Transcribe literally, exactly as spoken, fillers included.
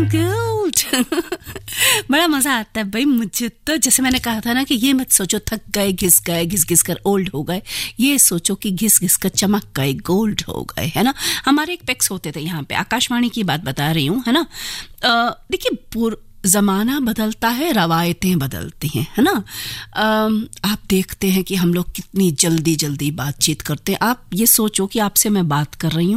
Gold. बड़ा मजा आता है भाई मुझे तो। जैसे मैंने कहा था ना कि ये मत सोचो थक गए घिस गए घिस घिस कर ओल्ड हो गए, ये सोचो कि घिस घिस कर चमक गए गोल्ड हो गए, है ना। हमारे एक पेक्स होते थे यहाँ पे, आकाशवाणी की बात बता रही हूँ, है ना। देखिए ज़माना बदलता है, रवायतें बदलती हैं, है ना। आप देखते हैं कि हम लोग कितनी जल्दी जल्दी बातचीत करते हैं। आप ये सोचो कि आपसे मैं बात कर रही हूँ,